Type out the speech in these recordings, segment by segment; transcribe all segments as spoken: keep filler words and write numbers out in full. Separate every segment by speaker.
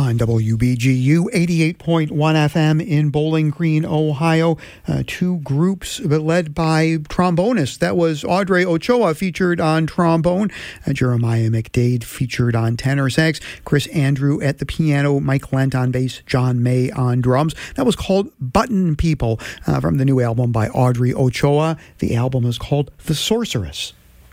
Speaker 1: on W B G U eighty-eight point one F M in Bowling Green, Ohio. Uh, two groups led by trombonists. That was Audrey Ochoa featured on trombone, uh, Jeremiah McDade featured on tenor sax, Chris Andrew at the piano, Mike Lent on bass, John May on drums. That was called Button People uh, from the new album by Audrey Ochoa. The album is called The Sorceress.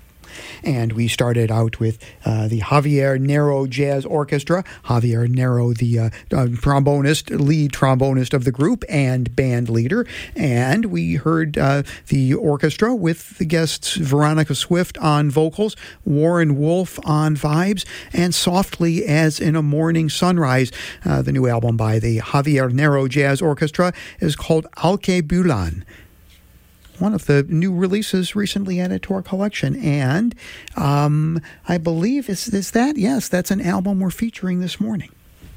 Speaker 1: And we started out with uh, the Javier Nero Jazz Orchestra. Javier Nero, the uh, uh, trombonist, lead trombonist of the group and band leader. And we heard uh, the orchestra with the guests Veronica Swift on vocals, Warren Wolf on vibes, and Softly as in a Morning Sunrise. Uh, the new album by the Javier Nero Jazz Orchestra is called Alke Bulan. One of the new releases recently added to our collection. And um, I believe, is, is that? Yes, that's an album we're featuring this morning.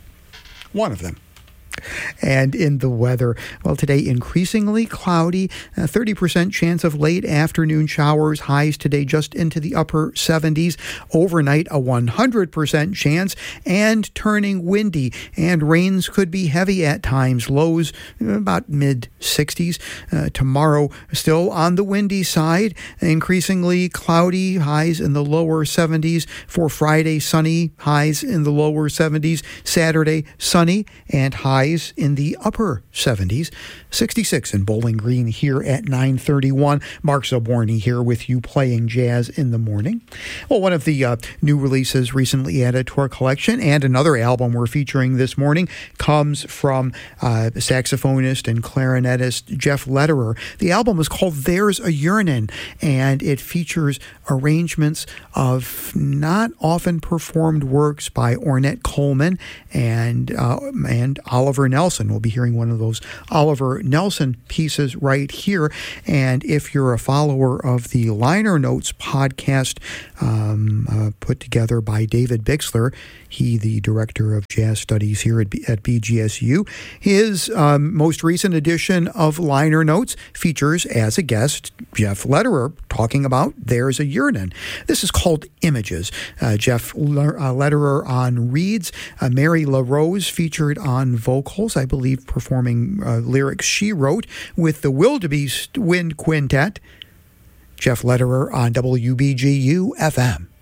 Speaker 1: One of them. And in the weather, well, today increasingly cloudy, a thirty percent chance of late afternoon showers, highs today just into the upper seventies. Overnight, a one hundred percent chance, and turning windy, and rains could be heavy at times, lows about mid sixties. Uh, tomorrow, still on the windy side, increasingly cloudy, highs in the lower seventies. For Friday, sunny, highs in the lower seventies. Saturday, sunny, and highs in the upper seventies. sixty-six in Bowling Green here at nine thirty-one. Mark Zaborny here with you playing jazz in the morning. Well, one of the uh, new releases recently added to our collection, and another album we're featuring this morning, comes from uh, saxophonist and clarinetist Jeff Lederer. The album is called There's a Yearnin', and it features arrangements of not often performed works by Ornette Coleman and uh, and Oliver Nelson. We'll be hearing one of those Oliver Nelson pieces right here. And if you're a follower of the Liner Notes podcast um, uh, put together by David Bixler, he the director of jazz studies here at, B- at B G S U, his um, most recent edition of Liner Notes features as a guest Jeff Lederer talking about There's a Yearnin'. This is called Images. Uh, Jeff Le- uh, Lederer on reeds, uh, Mary LaRose featured on vocals, I believe performing uh, lyrics she wrote with the Wildebeest Wind Quintet. Jeff Lederer on W B G U F M.